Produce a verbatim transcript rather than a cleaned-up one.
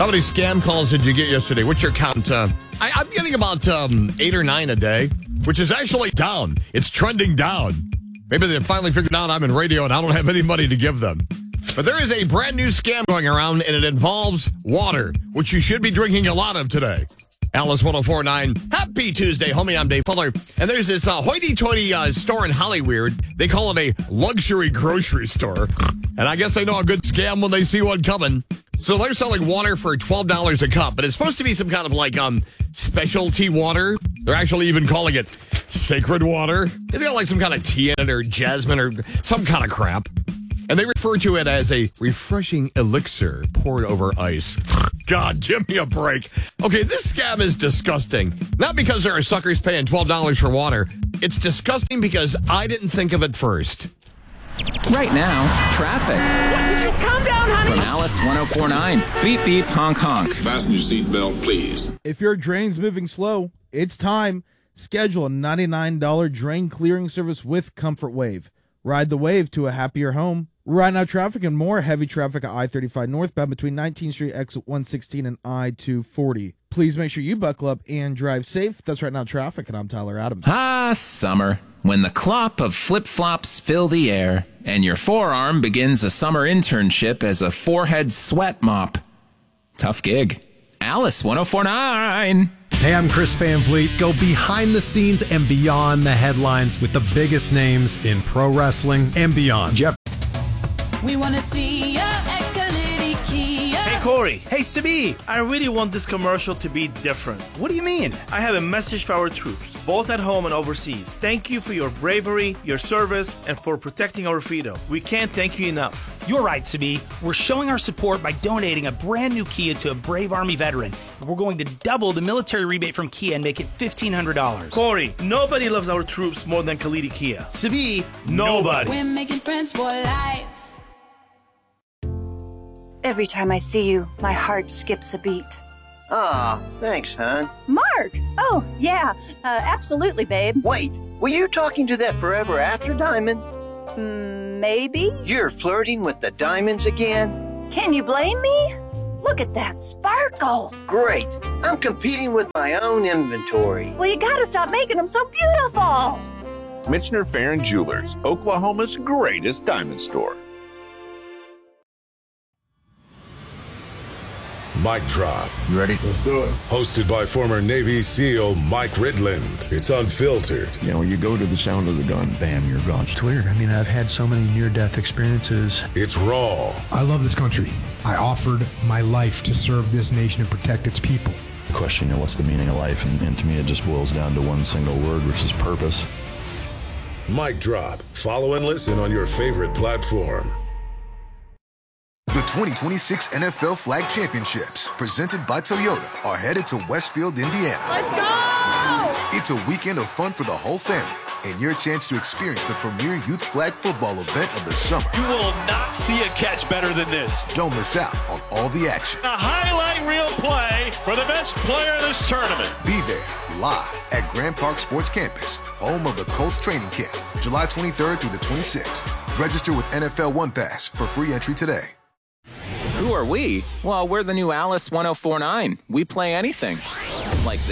How many scam calls did you get yesterday? What's your count? Uh, I, I'm getting about um, eight or nine a day, which is actually down. It's trending down. Maybe they finally figured out I'm in radio and I don't have any money to give them. But there is a brand new scam going around, and it involves water, which you should be drinking a lot of today. Alice one oh four point nine. Happy Tuesday, homie. I'm Dave Fuller. And there's this uh, hoity-toity uh, store in Hollywood. They call it a luxury grocery store. And I guess they know a good scam when they see one coming. So they're selling water for twelve dollars a cup, but it's supposed to be some kind of like um specialty water. They're actually even calling it sacred water. It's got like some kind of tea in it or jasmine or some kind of crap. And they refer to it as a refreshing elixir poured over ice. God, give me a break. Okay, this scam is disgusting. Not because there are suckers paying twelve dollars for water. It's disgusting because I didn't think of it first. Right now, traffic. What? Did you calm down, honey? From Alice one oh four point nine. Beep, beep, honk, honk. Fasten your seatbelt, please. If your drain's moving slow, it's time. Schedule a ninety-nine dollars drain clearing service with Comfort Wave. Ride the wave to a happier home. Right now, traffic and more heavy traffic at I thirty-five northbound between nineteenth Street, exit one sixteen, and I two forty. Please make sure you buckle up and drive safe. That's Right Now Traffic, and I'm Tyler Adams. Ah, summer. When the clop of flip-flops fill the air, and your forearm begins a summer internship as a forehead sweat mop. Tough gig. Alice one oh four point nine. Hey, I'm Chris Van Vliet. Go behind the scenes and beyond the headlines with the biggest names in pro wrestling and beyond. Jeff. We want to see ya at Kalidi Kia. Hey, Corey. Hey, Sabi. I really want this commercial to be different. What do you mean? I have a message for our troops, both at home and overseas. Thank you for your bravery, your service, and for protecting our freedom. We can't thank you enough. You're right, Sabi. We're showing our support by donating a brand new Kia to a brave Army veteran. We're going to double the military rebate from Kia and make it fifteen hundred dollars. Corey, nobody loves our troops more than Kalidi Kia. Sabi, nobody. We're making friends for life. Every time I see you, my heart skips a beat. Aw, thanks, hon. Mark! Oh, yeah, uh, absolutely, babe. Wait, were you talking to that forever after diamond? Mm, maybe? You're flirting with the diamonds again? Can you blame me? Look at that sparkle. Great. I'm competing with my own inventory. Well, you gotta stop making them so beautiful. Michener Farron Jewelers, Oklahoma's greatest diamond store. Mic Drop. You ready? Let's do it. Hosted by former Navy SEAL Mike Ridland. It's unfiltered. You know, you go to the sound of the gun, bam, you're gone. It's weird. I mean, I've had so many near-death experiences. It's raw. I love this country. I offered my life to serve this nation and protect its people. The question, you know, what's the meaning of life? And, and to me, it just boils down to one single word, which is purpose. Mic Drop. Follow and listen on your favorite platform. The twenty twenty-six N F L Flag Championships, presented by Toyota, are headed to Westfield, Indiana. Let's go! It's a weekend of fun for the whole family, and your chance to experience the premier youth flag football event of the summer. You will not see a catch better than this. Don't miss out on all the action. A highlight reel play for the best player in this tournament. Be there, live at Grand Park Sports Campus, home of the Colts training camp, July twenty-third through the twenty-sixth. Register with N F L One Pass for free entry today. Who are we? Well, we're the new Alice one oh four point nine. We play anything. Like this.